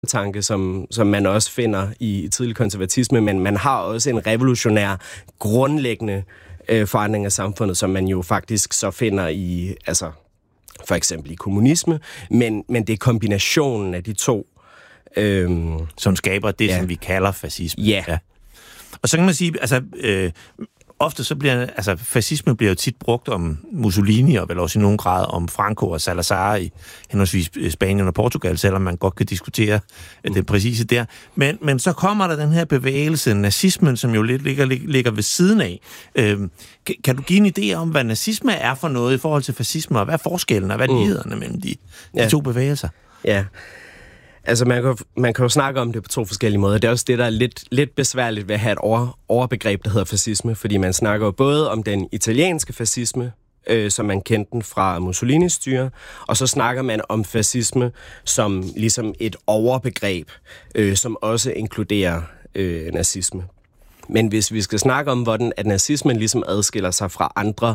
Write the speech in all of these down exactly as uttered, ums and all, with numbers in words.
tanke, som, som man også finder i tidlig konservatisme, men man har også en revolutionær, grundlæggende øh, forandring af samfundet, som man jo faktisk så finder i, altså for eksempel i kommunisme, men, men det er kombinationen af de to. Øhm, som skaber det, ja. som vi kalder fascisme. Ja. ja. Og så kan man sige, altså... Øh, Ofte så bliver, altså fascisme bliver jo tit brugt om Mussolini, og vel også i nogen grad om Franco og Salazar i henholdsvis Spanien og Portugal, selvom man godt kan diskutere mm. det præcise der. Men, men så kommer der den her bevægelse, nazismen, som jo lidt ligger, ligger ved siden af. Øhm, kan, kan du give en idé om, hvad nazisme er for noget i forhold til fascisme, og hvad er forskellen, og hvad er lighederne mm. mellem de, de ja. to bevægelser? Ja, altså man kan, man kan jo snakke om det på to forskellige måder. Det er også det, der er lidt, lidt besværligt ved at have et over, overbegreb, der hedder fascisme, fordi man snakker jo både om den italienske fascisme, øh, som man kendte den fra Mussolinis styre, og så snakker man om fascisme som ligesom et overbegreb, øh, som også inkluderer øh, nazisme. Men hvis vi skal snakke om, hvordan at nazismen ligesom adskiller sig fra andre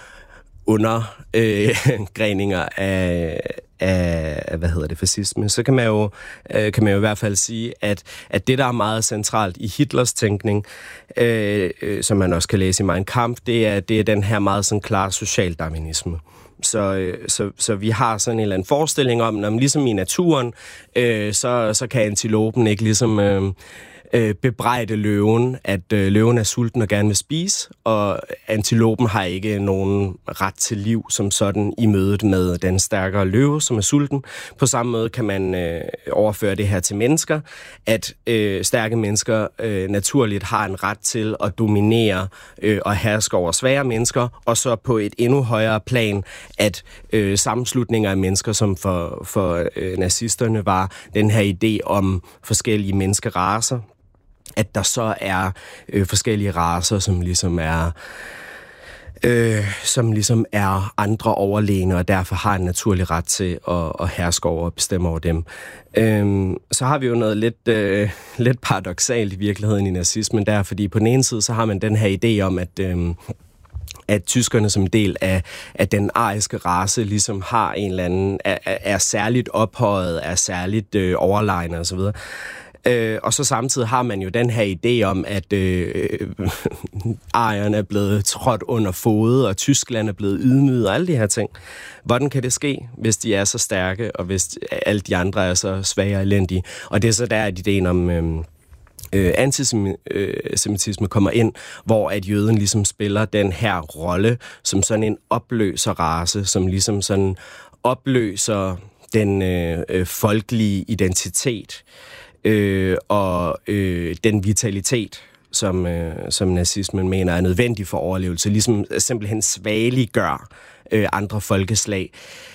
undergreninger øh, af, af, hvad hedder det, fascisme, så kan man jo, øh, kan man jo i hvert fald sige, at, at det, der er meget centralt i Hitlers tænkning, øh, øh, som man også kan læse i Mein Kampf, det er, det er den her meget sådan klare socialdarwinisme. Så, så, så vi har sådan en eller anden forestilling om, når man ligesom i naturen, øh, så, så kan antilopen ikke ligesom... Øh, bebrejde løven, at øh, løven er sulten og gerne vil spise, og antilopen har ikke nogen ret til liv som sådan i mødet med den stærkere løve, som er sulten. På samme måde kan man øh, overføre det her til mennesker, at øh, stærke mennesker øh, naturligt har en ret til at dominere øh, og herske over svære mennesker, og så på et endnu højere plan, at øh, sammenslutninger af mennesker, som for, for øh, nazisterne var den her idé om forskellige menneskeracer, at der så er øh, forskellige racer, som ligesom er øh, som ligesom er andre overlegne, og derfor har en naturlig ret til at, at herske over og bestemme over dem. Øhm, så har vi jo noget lidt, øh, lidt paradoksalt i virkeligheden i nazismen der, fordi på den ene side, så har man den her idé om, at øh, at tyskerne som del af, af den ariske race ligesom har en eller anden, er, er særligt ophøjet, er særligt øh, overlegne osv., Øh, og så samtidig har man jo den her idé om, at øh, arierne er blevet trådt under fode, og Tyskland er blevet ydmyget og alle de her ting. Hvordan kan det ske, hvis de er så stærke, og hvis alle de andre er så svage og elendige? Og det er så der, at ideen om øh, øh, antisemitisme kommer ind, hvor at jøden ligesom spiller den her rolle som sådan en opløser-race, som ligesom sådan opløser den øh, folkelige identitet, Øh, og øh, den vitalitet, som, øh, som nazismen mener er nødvendig for overlevelse, ligesom simpelthen svageliggør øh, andre folkeslag,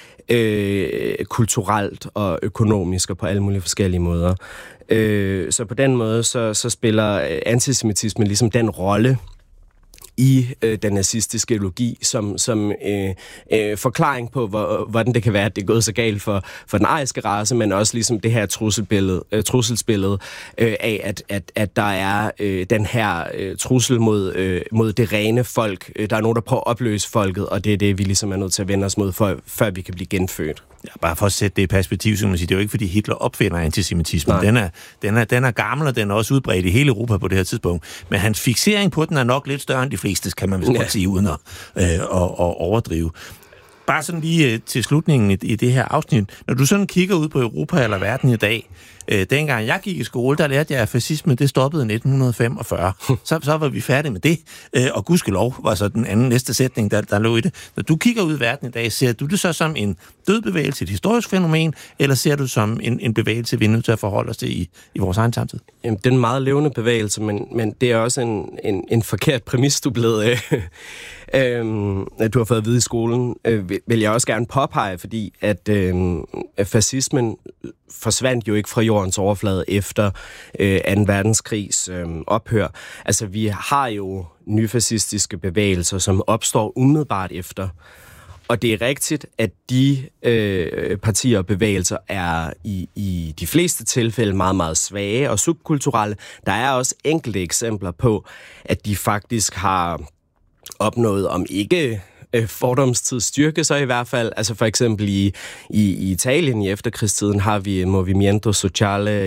øh, kulturelt og økonomisk og på alle mulige forskellige måder. Øh, så på den måde, så, så spiller antisemitismen ligesom den rolle i øh, den nazistiske ideologi som, som øh, øh, forklaring på, hvor, hvordan det kan være, at det er gået så galt for, for den ariske race, men også ligesom det her trusselsbillede, øh, trusselsbillede øh, af, at, at, at der er øh, den her øh, trussel mod, øh, mod det rene folk. Der er nogen, der prøver at opløse folket, og det er det, vi ligesom er nødt til at vende os mod, for, før vi kan blive genfødt. Ja, bare for at sætte det i perspektiv, så kan man sige, det er jo ikke, fordi Hitler opfinder antisemitismen. Den er, den, er, den er gammel, og den er også udbredt i hele Europa på det her tidspunkt. Men hans fixering på den er nok lidt større end de fleste, kan man vist godt sige, uden at, øh, at, at overdrive. Bare sådan lige øh, til slutningen i, i det her afsnit. Når du sådan kigger ud på Europa eller verden i dag, øh, dengang jeg gik i skole, der lærte jeg, at fascisme det stoppede i nitten femogfyrre. så, så var vi færdige med det, øh, og gudskelov var så den anden næste sætning, der, der lå i det. Når du kigger ud i verden i dag, ser du det så som en død bevægelse, et historisk fænomen, eller ser du som en, en bevægelse, vi er nødt til at forholde os til i, i vores egen samtid? Jamen, det er en meget levende bevægelse, men, men det er også en, en, en forkert præmis, du er blevet øh, øh, at du har fået at vide i skolen, øh, vil jeg også gerne påpege, fordi at øh, fascismen forsvandt jo ikke fra jordens overflade efter øh, anden verdenskrigs øh, ophør. Altså, vi har jo nyfascistiske bevægelser, som opstår umiddelbart efter. Og det er rigtigt, at de øh, partier og bevægelser er i, i de fleste tilfælde meget, meget svage og subkulturelle. Der er også enkelte eksempler på, at de faktisk har opnået, om ikke øh, fordomstid styrke sig i hvert fald. Altså for eksempel i, i, i Italien i efterkrigstiden har vi Movimento Sociale